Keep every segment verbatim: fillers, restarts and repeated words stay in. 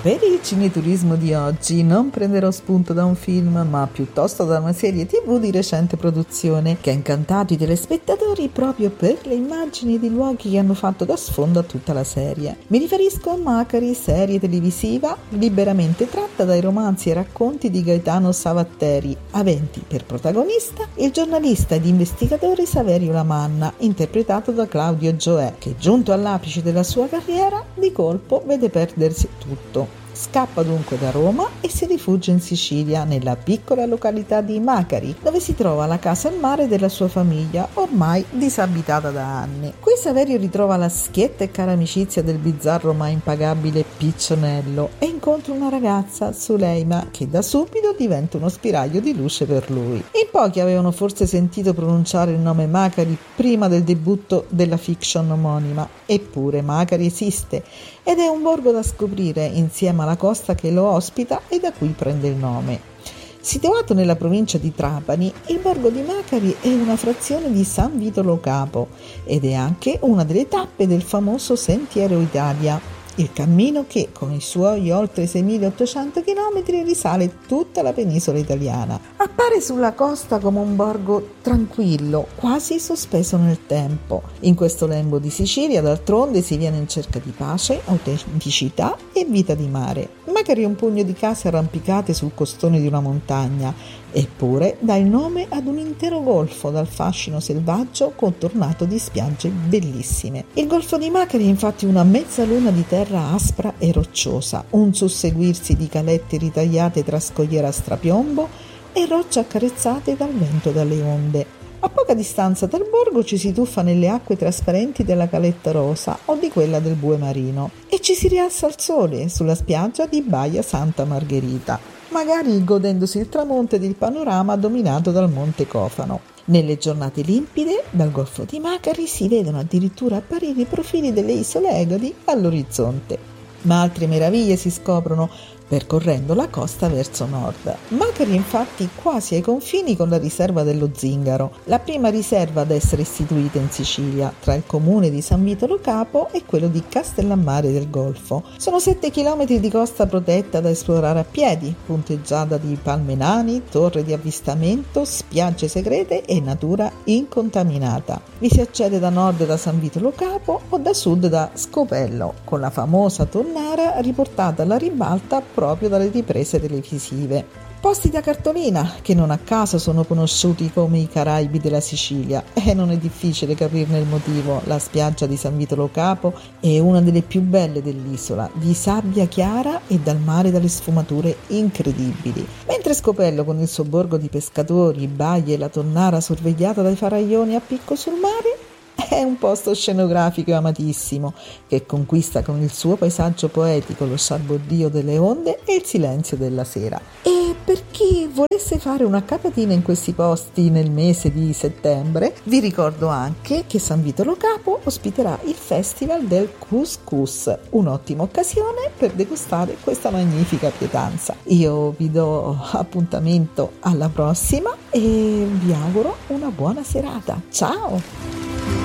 Per il cineturismo di oggi non prenderò spunto da un film, ma piuttosto da una serie tivù di recente produzione che ha incantato i telespettatori proprio per le immagini di luoghi che hanno fatto da sfondo a tutta la serie. Mi riferisco a Macari, serie televisiva liberamente tratta dai romanzi e racconti di Gaetano Savatteri, aventi per protagonista il giornalista ed investigatore Saverio Lamanna, interpretato da Claudio Gioè, che giunto all'apice della sua carriera, di colpo vede perdersi tutto. Scappa dunque da Roma e si rifugia in Sicilia, nella piccola località di Macari, dove si trova la casa al mare della sua famiglia, ormai disabitata da anni. Qui Saverio ritrova la schietta e cara amicizia del bizzarro ma impagabile Piccionello e incontra una ragazza, Suleima, che da subito diventa uno spiraglio di luce per lui. In pochi avevano forse sentito pronunciare il nome Macari prima del debutto della fiction omonima, eppure Macari esiste ed è un borgo da scoprire insieme alla costa che lo ospita e da cui prende il nome. Situato nella provincia di Trapani, il borgo di Macari è una frazione di San Vito Lo Capo ed è anche una delle tappe del famoso Sentiero Italia, il cammino che con i suoi oltre seimilaottocento chilometri risale tutta la penisola italiana. Appare sulla costa come un borgo tranquillo, quasi sospeso nel tempo. In questo lembo di Sicilia, d'altronde, si viene in cerca di pace, autenticità e vita di mare. Macari è un pugno di case arrampicate sul costone di una montagna, eppure dà il nome ad un intero golfo dal fascino selvaggio contornato di spiagge bellissime. Il golfo di Macari è infatti una mezzaluna di terra aspra e rocciosa, un susseguirsi di calette ritagliate tra scogliera a strapiombo e rocce accarezzate dal vento e dalle onde. A poca distanza dal borgo ci si tuffa nelle acque trasparenti della Caletta Rosa o di quella del Bue Marino e ci si rialza al sole sulla spiaggia di Baia Santa Margherita, magari godendosi il tramonto ed il panorama dominato dal Monte Cofano. Nelle giornate limpide, dal golfo di Macari si vedono addirittura apparire i profili delle isole Egadi all'orizzonte. Ma altre meraviglie si scoprono percorrendo la costa verso nord. Macari è infatti quasi ai confini con la riserva dello Zingaro, la prima riserva ad essere istituita in Sicilia, tra il comune di San Vito Lo Capo e quello di Castellammare del Golfo. Sono sette chilometri di costa protetta da esplorare a piedi, punteggiata di palme nani, torre di avvistamento, spiagge segrete e natura incontaminata. Vi si accede da nord da San Vito Lo Capo o da sud da Scopello, con la famosa tonnara riportata alla ribalta proprio dalle riprese televisive. Posti da cartolina che non a caso sono conosciuti come i Caraibi della Sicilia e non è difficile capirne il motivo. La spiaggia di San Vito Lo Capo è una delle più belle dell'isola, di sabbia chiara e dal mare dalle sfumature incredibili. Mentre Scopello con il suo borgo di pescatori, baie e la tonnara sorvegliata dai faraglioni a picco sul mare è un posto scenografico e amatissimo che conquista con il suo paesaggio poetico lo sciarbodio delle onde e il silenzio della sera. E per chi volesse fare una capatina in questi posti nel mese di settembre, vi ricordo anche che San Vito Lo Capo ospiterà il Festival del Couscous, un'ottima occasione per degustare questa magnifica pietanza. Io vi do appuntamento alla prossima e vi auguro una buona serata. Ciao!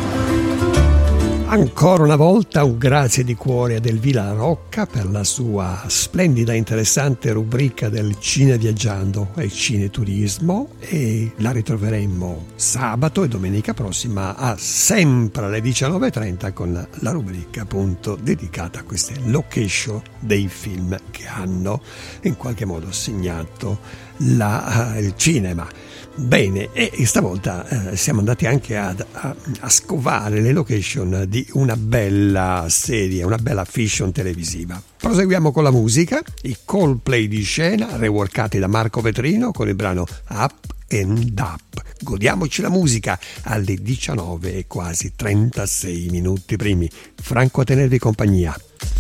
Ancora una volta un grazie di cuore ad Elvira Rocca per la sua splendida e interessante rubrica del Cine Viaggiando e Cineturismo, e la ritroveremo sabato e domenica prossima a sempre alle diciannove e trenta con la rubrica appunto dedicata a queste location dei film che hanno in qualche modo segnato la, uh, il cinema. Bene, e stavolta eh, siamo andati anche ad, a, a scovare le location di una bella serie, una bella fiction televisiva. Proseguiamo con la musica, i Coldplay di scena, reworkati da Marco Vetrino con il brano Up and Up. Godiamoci la musica alle diciannove e quasi trentasei minuti primi. Franco a tenervi compagnia.